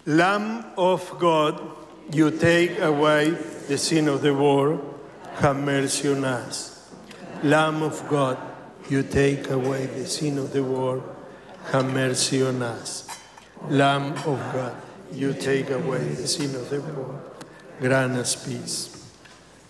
Lamb of God, you take away the sin of the world, have mercy on us. Lamb of God, you take away the sin of the world, have mercy on us. Lamb of God, you take away the sin of the world, grant us peace.